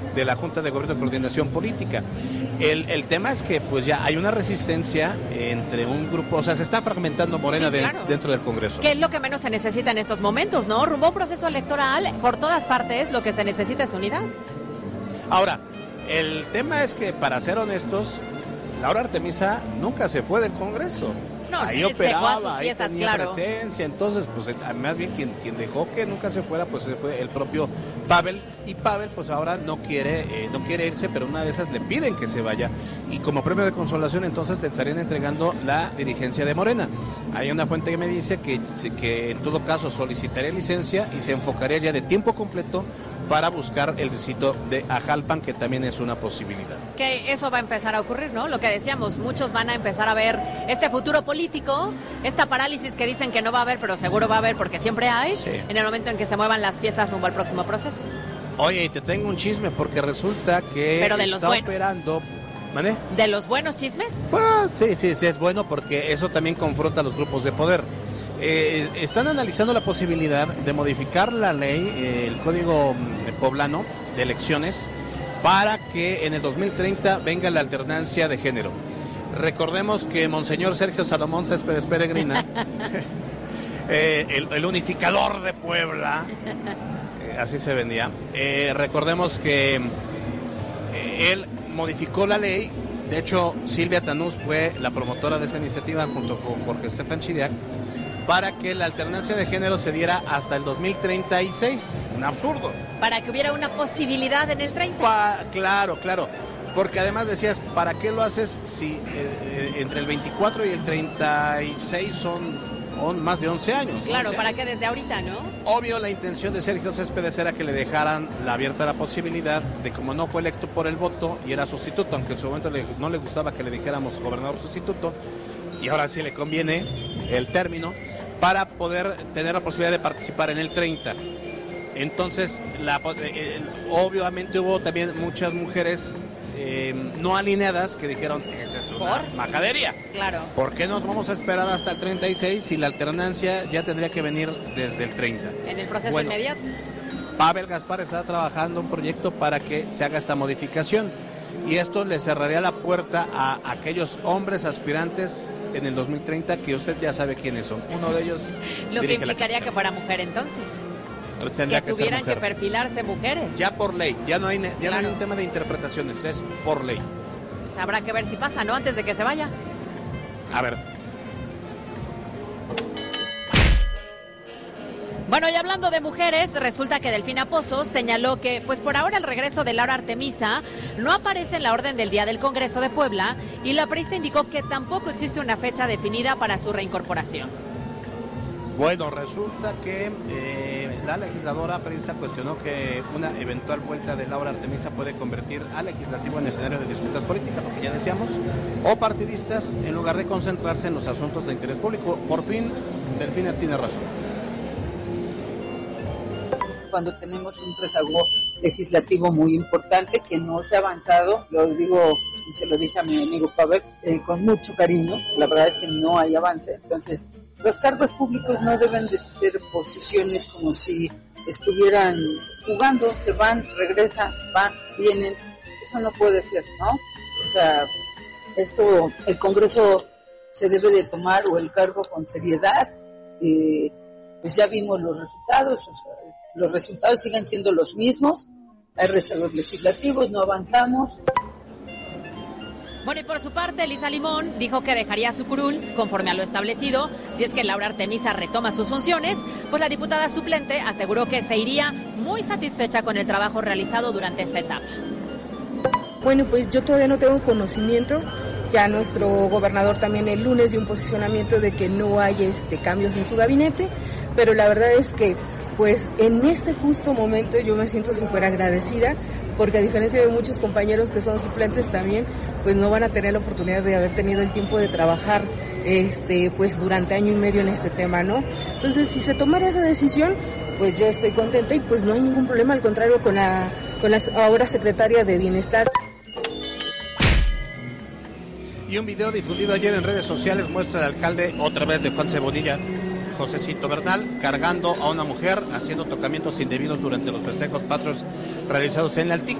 de la Junta de Gobierno de Coordinación Política. El tema es que pues ya hay una resistencia entre un grupo, o sea, se está fragmentando Morena dentro del Congreso. Que es lo que menos se necesita en estos momentos, ¿no? Rumbo a un proceso electoral, por todas partes, lo que se necesita es unidad. Ahora, el tema es que, para ser honestos, Laura Artemisa nunca se fue del Congreso. No, ahí operaba, sus piezas, ahí tenía claro. presencia, entonces, pues, más bien quien dejó que nunca se fuera, pues, fue el propio Pavel, y Pavel, pues, ahora no quiere irse, pero una de esas le piden que se vaya, y como premio de consolación, entonces, te estarían entregando la dirigencia de Morena. Hay una fuente que me dice que en todo caso solicitaría licencia y se enfocaría ya de tiempo completo para buscar el distrito de Ajalpan, que también es una posibilidad. Que eso va a empezar a ocurrir, ¿no? Lo que decíamos, muchos van a empezar a ver este futuro político, esta parálisis que dicen que no va a haber, pero seguro va a haber porque siempre hay, sí, en el momento en que se muevan las piezas rumbo al próximo proceso. Oye, y te tengo un chisme, porque resulta que está operando... ¿Vale? ¿De los buenos chismes? Pues, sí, es bueno, porque eso también confronta a los grupos de poder. Están analizando la posibilidad de modificar la ley, el Código Poblano de Elecciones, para que en el 2030 venga la alternancia de género. Recordemos que Monseñor Sergio Salomón Céspedes Peregrina, el unificador de Puebla, así se vendía, recordemos que él modificó la ley. De hecho, Silvia Tanús fue la promotora de esa iniciativa junto con Jorge Estefan Chiriac, para que la alternancia de género se diera hasta el 2036. Un absurdo. Para que hubiera una posibilidad en el 30. Claro. Porque además decías, ¿para qué lo haces si entre el 24 y el 36 son más de 11 años? Claro, ¿no? O sea, ¿para qué desde ahorita, no? Obvio, la intención de Sergio Céspedes era que le dejaran abierta la posibilidad de, como no fue electo por el voto y era sustituto, aunque en su momento no le gustaba que le dijéramos gobernador sustituto, y ahora sí le conviene el término, para poder tener la posibilidad de participar en el 30. Entonces, obviamente hubo también muchas mujeres no alineadas que dijeron, esa es una majadería. Claro. ¿Por qué nos vamos a esperar hasta el 36 si la alternancia ya tendría que venir desde el 30? En el proceso inmediato. Pavel Gaspar está trabajando un proyecto para que se haga esta modificación, y esto le cerraría la puerta a aquellos hombres aspirantes en el 2030, que usted ya sabe quiénes son. Uno de ellos... Lo que implicaría que fuera mujer entonces. Que tuvieran que perfilarse mujeres. Ya por ley, ya no hay un tema de interpretaciones, es por ley. Pues habrá que ver si pasa, ¿no? Antes de que se vaya. A ver. Bueno, y hablando de mujeres, resulta que Delfina Pozos señaló que, pues por ahora el regreso de Laura Artemisa no aparece en la orden del día del Congreso de Puebla, y la priista indicó que tampoco existe una fecha definida para su reincorporación. Bueno, resulta que la legisladora priista cuestionó que una eventual vuelta de Laura Artemisa puede convertir al legislativo en escenario de disputas políticas, lo que ya decíamos, o partidistas, en lugar de concentrarse en los asuntos de interés público. Por fin, Delfina tiene razón. Cuando tenemos un rezago legislativo muy importante que no se ha avanzado, lo digo y se lo dije a mi amigo Pavel con mucho cariño, la verdad es que no hay avance. Entonces, los cargos públicos no deben de ser posiciones como si estuvieran jugando, se van, regresan, van, vienen. Eso no puede ser, ¿no? O sea, esto, el Congreso se debe de tomar, o el cargo, con seriedad. Pues ya vimos los resultados, o sea, los resultados siguen siendo los mismos, hay rezagos legislativos, no avanzamos. Bueno, y por su parte, Elisa Limón dijo que dejaría su curul conforme a lo establecido si es que Laura Artemisa retoma sus funciones, pues la diputada suplente aseguró que se iría muy satisfecha con el trabajo realizado durante esta etapa. Bueno, pues yo todavía no tengo conocimiento. Ya nuestro gobernador también el lunes dio un posicionamiento de que no hay cambios en su gabinete, pero la verdad es que pues en este justo momento yo me siento súper agradecida, porque a diferencia de muchos compañeros que son suplentes también, pues no van a tener la oportunidad de haber tenido el tiempo de trabajar pues durante año y medio en este tema, ¿no? Entonces, si se tomara esa decisión, pues yo estoy contenta y pues no hay ningún problema, al contrario, con la ahora secretaria de Bienestar. Y un video difundido ayer en redes sociales muestra al alcalde, otra vez de Juan Cebonilla, Josecito Bernal, cargando a una mujer, haciendo tocamientos indebidos durante los festejos patrios realizados en la Altic.